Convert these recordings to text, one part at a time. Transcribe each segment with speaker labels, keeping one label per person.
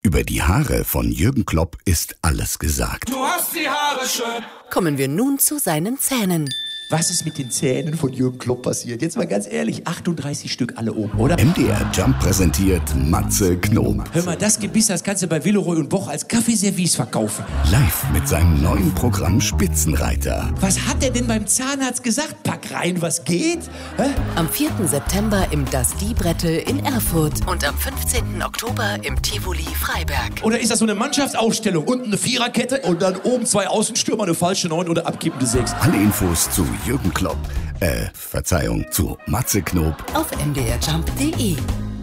Speaker 1: Über die Haare von Jürgen Klopp ist alles gesagt.
Speaker 2: Du hast die Haare schön.
Speaker 3: Kommen wir nun zu seinen Zähnen.
Speaker 4: Was ist mit den Zähnen von Jürgen Klopp passiert? Jetzt mal ganz ehrlich, 38 Stück alle oben, oder?
Speaker 1: MDR Jump präsentiert Matze Knob.
Speaker 4: Hör mal, das Gebiss, das kannst du bei Villeroy und Boch als Kaffeeservice verkaufen.
Speaker 1: Live mit seinem neuen Programm Spitzenreiter.
Speaker 4: Was hat er denn beim Zahnarzt gesagt? Pack rein, was geht? Hä?
Speaker 3: Am 4. September im Das Diebrettel in Erfurt und am 15. Oktober im Tivoli Freiberg.
Speaker 4: Oder ist das so eine Mannschaftsaufstellung? Unten eine Viererkette und dann oben 2 Außenstürmer, eine falsche 9 oder abkippende 6.
Speaker 1: Alle Infos zu Jürgen Klopp, zu Matze Knob
Speaker 3: auf mdrjump.de.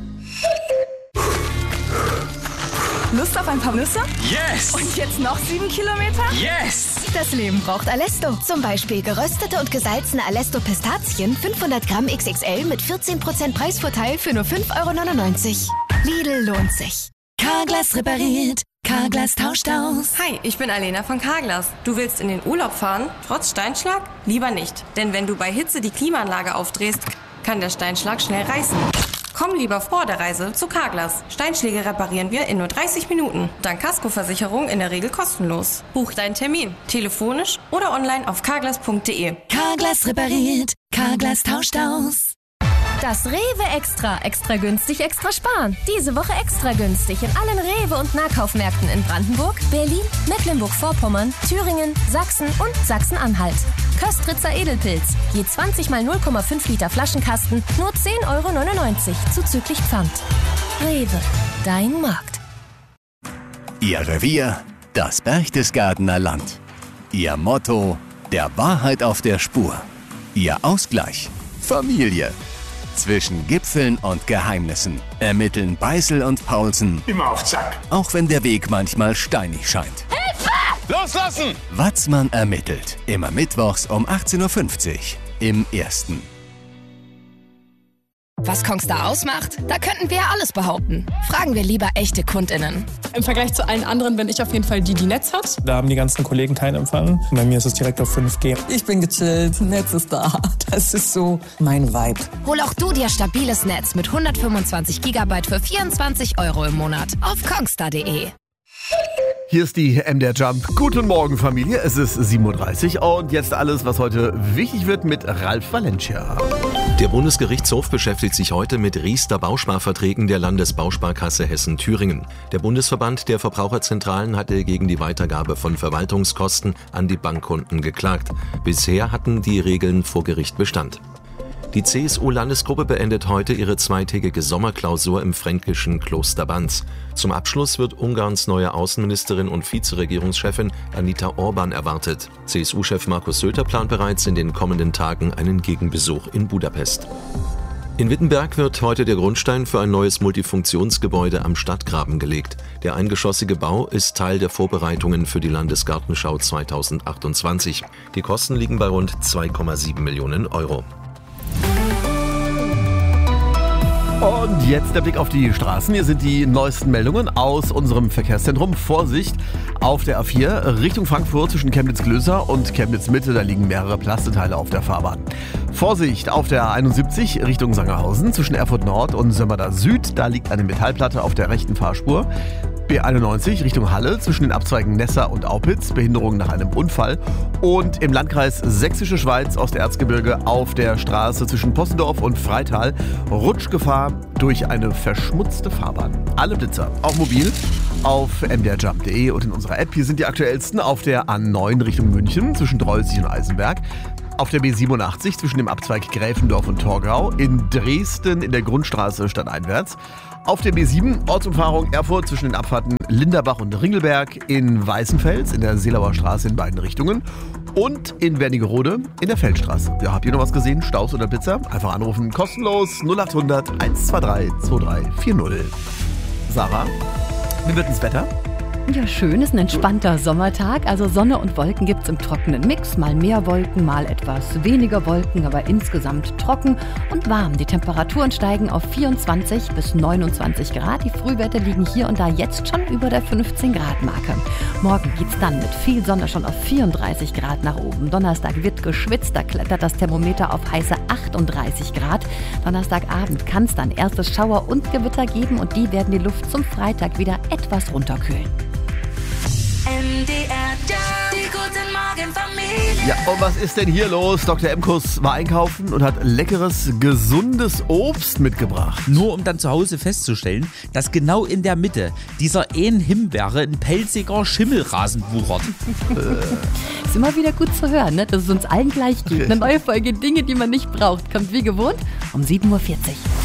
Speaker 5: Lust auf ein paar Nüsse?
Speaker 2: Yes!
Speaker 5: Und jetzt noch 7 Kilometer?
Speaker 2: Yes!
Speaker 6: Das Leben braucht Alesto. Zum Beispiel geröstete und gesalzene Alesto Pistazien, 500 Gramm XXL mit 14% Preisvorteil für nur 5,99 €. Lidl lohnt sich.
Speaker 7: Carglass repariert. Carglass tauscht aus.
Speaker 8: Hi, ich bin Alena von Carglass. Du willst in den Urlaub fahren, trotz Steinschlag? Lieber nicht. Denn wenn du bei Hitze die Klimaanlage aufdrehst, kann der Steinschlag schnell reißen. Komm lieber vor der Reise zu Carglass. Steinschläge reparieren wir in nur 30 Minuten. Dank Kaskoversicherung in der Regel kostenlos. Buch deinen Termin. Telefonisch oder online auf carglass.de.
Speaker 7: Carglass repariert. Carglass tauscht aus.
Speaker 9: Das Rewe Extra. Extra günstig, extra sparen. Diese Woche extra günstig in allen Rewe- und Nahkaufmärkten in Brandenburg, Berlin, Mecklenburg-Vorpommern, Thüringen, Sachsen und Sachsen-Anhalt. Köstritzer Edelpilz. Je 20 mal 0,5 Liter Flaschenkasten, nur 10,99 € zuzüglich Pfand. Rewe, dein Markt.
Speaker 10: Ihr Revier, das Berchtesgadener Land. Ihr Motto, der Wahrheit auf der Spur. Ihr Ausgleich, Familie. Zwischen Gipfeln und Geheimnissen ermitteln Beißel und Paulsen.
Speaker 2: Immer auf Zack.
Speaker 10: Auch wenn der Weg manchmal steinig scheint.
Speaker 2: Hilfe! Loslassen!
Speaker 10: Watzmann ermittelt. Immer mittwochs um 18:50 Uhr im Ersten.
Speaker 11: Was Kongstar ausmacht? Da könnten wir ja alles behaupten. Fragen wir lieber echte KundInnen.
Speaker 12: Im Vergleich zu allen anderen bin ich auf jeden Fall die Netz hat.
Speaker 13: Da haben die ganzen Kollegen keinen Empfang. Bei mir ist es direkt auf 5G.
Speaker 14: Ich bin gechillt, Netz ist da. Das ist so mein Vibe.
Speaker 11: Hol auch du dir stabiles Netz mit 125 GB für 24 € im Monat auf kongstar.de.
Speaker 15: Hier ist die MDR Jump. Guten Morgen, Familie. Es ist 7:30 Uhr und jetzt alles, was heute wichtig wird mit Ralf Valencia.
Speaker 16: Der Bundesgerichtshof beschäftigt sich heute mit Riester-Bausparverträgen der Landesbausparkasse Hessen-Thüringen. Der Bundesverband der Verbraucherzentralen hatte gegen die Weitergabe von Verwaltungskosten an die Bankkunden geklagt. Bisher hatten die Regeln vor Gericht Bestand. Die CSU-Landesgruppe beendet heute ihre zweitägige Sommerklausur im fränkischen Kloster Banz. Zum Abschluss wird Ungarns neue Außenministerin und Vizeregierungschefin Anita Orban erwartet. CSU-Chef Markus Söder plant bereits in den kommenden Tagen einen Gegenbesuch in Budapest. In Wittenberg wird heute der Grundstein für ein neues Multifunktionsgebäude am Stadtgraben gelegt. Der eingeschossige Bau ist Teil der Vorbereitungen für die Landesgartenschau 2028. Die Kosten liegen bei rund 2,7 Millionen €.
Speaker 15: Und jetzt der Blick auf die Straßen. Hier sind die neuesten Meldungen aus unserem Verkehrszentrum. Vorsicht auf der A4 Richtung Frankfurt zwischen Chemnitz-Glöser und Chemnitz-Mitte. Da liegen mehrere Plasteteile auf der Fahrbahn. Vorsicht auf der A71 Richtung Sangerhausen zwischen Erfurt Nord und Sömmerda Süd. Da liegt eine Metallplatte auf der rechten Fahrspur. B91 Richtung Halle zwischen den Abzweigen Nessa und Aupitz, Behinderung nach einem Unfall. Und im Landkreis Sächsische Schweiz aus der Erzgebirge auf der Straße zwischen Possendorf und Freital Rutschgefahr durch eine verschmutzte Fahrbahn. Alle Blitzer, auch mobil, auf mdrjump.de und in unserer App. Hier sind die aktuellsten auf der A9 Richtung München zwischen Dreuzig und Eisenberg. Auf der B87 zwischen dem Abzweig Gräfendorf und Torgau. In Dresden in der Grundstraße stadteinwärts. Auf der B7 Ortsumfahrung Erfurt zwischen den Abfahrten Linderbach und Ringelberg. In Weißenfels in der Seelauer Straße in beiden Richtungen. Und in Wernigerode in der Feldstraße. Ja, habt ihr noch was gesehen? Staus oder Blitzer? Einfach anrufen. Kostenlos 0800 123 2340. Sarah, wie wird das Wetter?
Speaker 17: Ja, schön, ist ein entspannter Sommertag. Also Sonne und Wolken gibt's im trockenen Mix. Mal mehr Wolken, mal etwas weniger Wolken, aber insgesamt trocken und warm. Die Temperaturen steigen auf 24 bis 29 Grad. Die Frühwerte liegen hier und da jetzt schon über der 15 Grad Marke. Morgen geht's dann mit viel Sonne schon auf 34 Grad nach oben. Donnerstag wird geschwitzt, da klettert das Thermometer auf heiße 38 Grad. Donnerstagabend kann es dann erste Schauer und Gewitter geben und die werden die Luft zum Freitag wieder etwas runterkühlen.
Speaker 7: MDR, die guten Morgen Familie.
Speaker 15: Ja, und was ist denn hier los? Dr. Emkus war einkaufen und hat leckeres, gesundes Obst mitgebracht.
Speaker 18: Nur um dann zu Hause festzustellen, dass genau in der Mitte dieser einen Himbeere ein pelziger Schimmelrasen wuchert.
Speaker 17: Ist immer wieder gut zu hören, ne? Dass es uns allen gleich geht. Eine neue Folge Dinge, die man nicht braucht, kommt wie gewohnt um 7.40 Uhr.